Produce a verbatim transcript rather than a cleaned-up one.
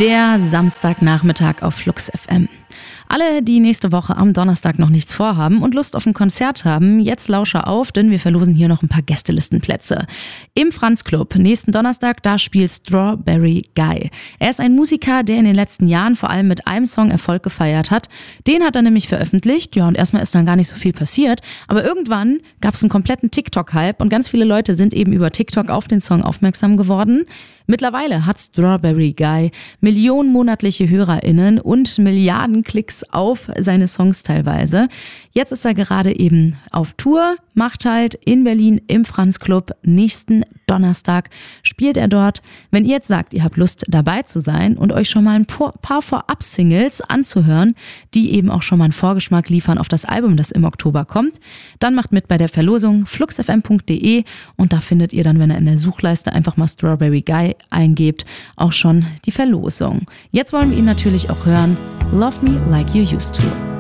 Der Samstagnachmittag auf Flux F M. Alle, die nächste Woche am Donnerstag noch nichts vorhaben und Lust auf ein Konzert haben, jetzt lausche auf, denn wir verlosen hier noch ein paar Gästelistenplätze. Im Franz Club, nächsten Donnerstag, da spielt Strawberry Guy. Er ist ein Musiker, der in den letzten Jahren vor allem mit einem Song Erfolg gefeiert hat. Den hat er nämlich veröffentlicht, ja, und erstmal ist dann gar nicht so viel passiert. Aber irgendwann gab es einen kompletten TikTok-Hype und ganz viele Leute sind eben über TikTok auf den Song aufmerksam geworden. Mittlerweile hat Strawberry Guy Millionen monatliche HörerInnen und Milliarden Klicks auf seine Songs teilweise. Jetzt ist er gerade eben auf Tour, macht halt in Berlin im Franz Club. Nächsten Donnerstag spielt er dort. Wenn ihr jetzt sagt, ihr habt Lust dabei zu sein und euch schon mal ein paar Vorab-Singles anzuhören, die eben auch schon mal einen Vorgeschmack liefern auf das Album, das im Oktober kommt, dann macht mit bei der Verlosung flux f m punkt d e und da findet ihr dann, wenn ihr in der Suchleiste einfach mal Strawberry Guy eingebt, auch schon die Verlosung. Jetzt wollen wir ihn natürlich auch hören. Love Me Like You Used To.